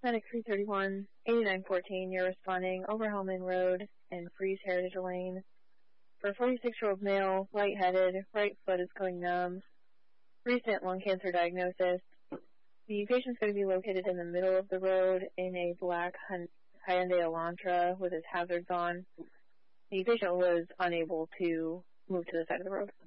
Medic 331, 8914, you're responding over Hellman Road and Freeze Heritage Lane. For a 46-year-old male, lightheaded, right foot is going numb, recent lung cancer diagnosis. The patient's going to be located in the middle of the road in a black Hyundai Elantra with his hazards on. The patient was unable to move to the side of the road.